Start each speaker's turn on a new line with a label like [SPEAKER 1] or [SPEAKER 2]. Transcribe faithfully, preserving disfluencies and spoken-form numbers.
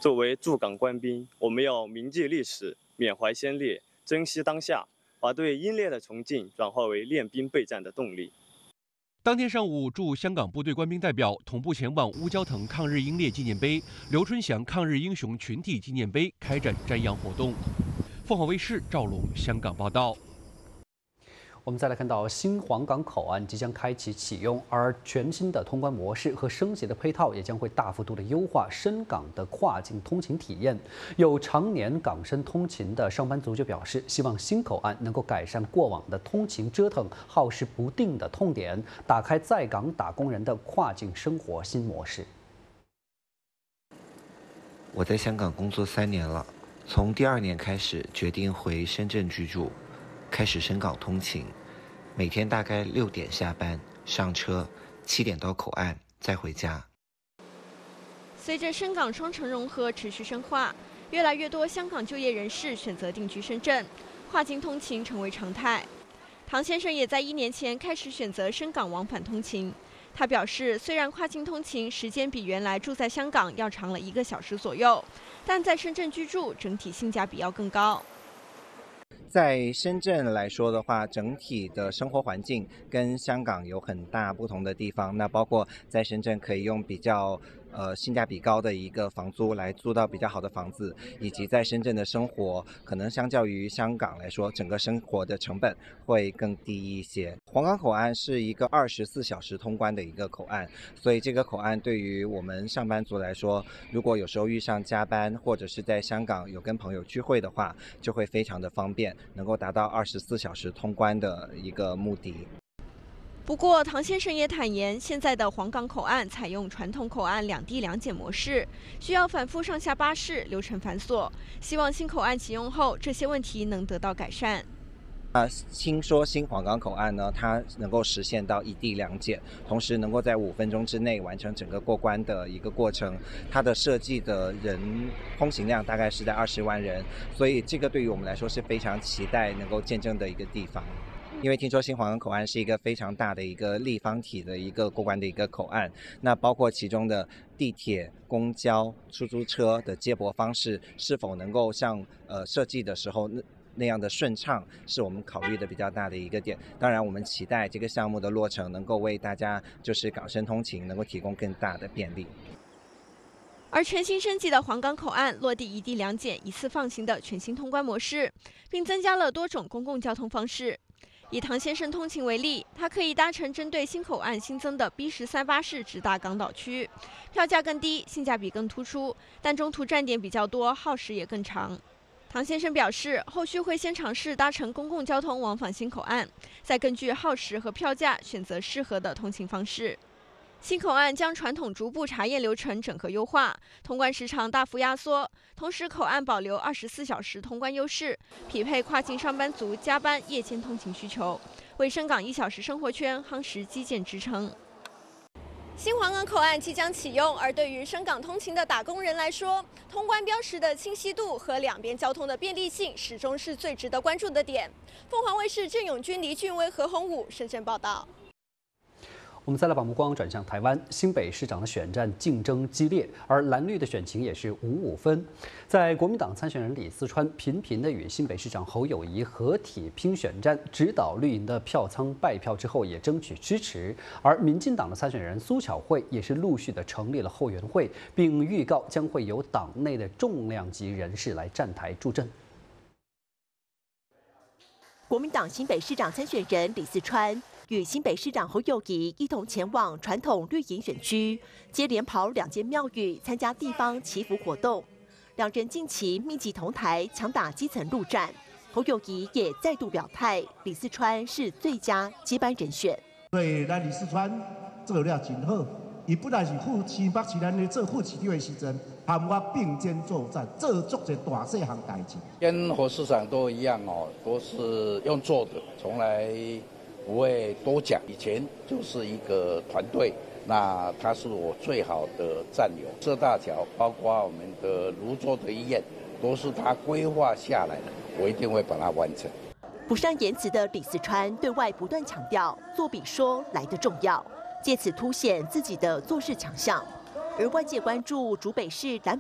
[SPEAKER 1] 作为驻港官兵，我们要铭记历史，缅怀先烈，珍惜当下，把对英烈的崇敬转化为练兵备战的动力。
[SPEAKER 2] 当天上午，驻香港部队官兵代表同步前往乌蛟腾抗日英烈纪念碑、刘春祥抗日英雄群体纪念碑开展瞻仰活动。凤凰卫视赵龙香港报道。
[SPEAKER 3] 我们再来看到新皇岗口岸即将开启启用，而全新的通关模式和升级的配套也将会大幅度的优化深港的跨境通勤体验。有常年港深通勤的上班族就表示，希望新口岸能够改善过往的通勤折腾、耗时不定的痛点，打开在港打工人的跨境生活新模式。
[SPEAKER 4] 我在香港工作三年了，从第二年开始决定回深圳居住。开始深港通勤，每天大概六点下班上车，七点到口岸再回家。
[SPEAKER 5] 随着深港双城融合持续深化，越来越多香港就业人士选择定居深圳，跨境通勤成为常态。唐先生也在一年前开始选择深港往返通勤。他表示，虽然跨境通勤时间比原来住在香港要长了一个小时左右，但在深圳居住整体性价比要更高。
[SPEAKER 6] 在深圳来说的话，整体的生活环境跟香港有很大不同的地方。那包括在深圳可以用比较呃性价比高的一个房租来租到比较好的房子，以及在深圳的生活可能相较于香港来说，整个生活的成本会更低一些。皇岗口岸是一个二十四小时通关的一个口岸，所以这个口岸对于我们上班族来说，如果有时候遇上加班或者是在香港有跟朋友聚会的话，就会非常的方便，能够达到二十四小时通关的一个目的。
[SPEAKER 5] 不过，唐先生也坦言，现在的皇岗口岸采用传统口岸两地两检模式，需要反复上下巴士，流程繁琐。希望新口岸启用后，这些问题能得到改善。
[SPEAKER 6] 啊，听说新皇岗口岸呢，它能够实现到一地两检，同时能够在五分钟之内完成整个过关的一个过程。它的设计的人通行量大概是在二十万人，所以这个对于我们来说是非常期待能够见证的一个地方。因为听说新皇岗口岸是一个非常大的一个立方体的一个过关的一个口岸，那包括其中的地铁、公交、出租车的接驳方式是否能够像呃设计的时候那那样的顺畅，是我们考虑的比较大的一个点。当然，我们期待这个项目的落成能够为大家就是港深通勤能够提供更大的便利。
[SPEAKER 5] 而全新升级的皇岗口岸落地一地两检、一次放行的全新通关模式，并增加了多种公共交通方式。以唐先生通勤为例，他可以搭乘针对新口岸新增的 B 十三巴士直达港岛区，票价更低，性价比更突出，但中途站点比较多，耗时也更长。唐先生表示，后续会先尝试搭乘公共交通往返新口岸，再根据耗时和票价选择适合的通勤方式。新口岸将传统逐步查验流程整合优化，通关时长大幅压缩，同时口岸保留二十四小时通关优势，匹配跨境上班族加班夜间通勤需求，为深港一小时生活圈夯实基建支撑。新皇岗口岸即将启用，而对于深港通勤的打工人来说，通关标识的清晰度和两边交通的便利性始终是最值得关注的点。凤凰卫视郑永军、黎俊威、何宏武深圳报道。
[SPEAKER 3] 我们再来把目光转向台湾，新北市长的选战竞争激烈，而蓝绿的选情也是五五分。在国民党参选人李四川频频的与新北市长侯友宜合体拼选战，指导绿营的票仓败票之后，也争取支持。而民进党的参选人苏巧慧也是陆续的成立了后援会，并预告将会由党内的重量级人士来站台助阵。
[SPEAKER 7] 国民党新北市长参选人李四川与新北市长侯友宜一同前往传统绿营选区，接连跑两间庙宇参加地方祈福活动。两人近期密集同台，强打基层陆战。侯友宜也再度表态，李四川是最佳接班人选。
[SPEAKER 8] 所以咱李四川做了真好，伊本来是副新北市咱咧做副市长的时阵，和我并肩作战，做足一大细项代志。
[SPEAKER 9] 跟侯市长都一样哦，都是用做的，从来不会多讲，以前就是一个团队，那他是我最好的战友。这大桥包括我们的泸州的医院，都是他规划下来的，我一定会把它完成。
[SPEAKER 7] 不善言辞的李四川对外不断强调，做比说来得重要，借此凸显自己的做事强项。而外界关注竹北市蓝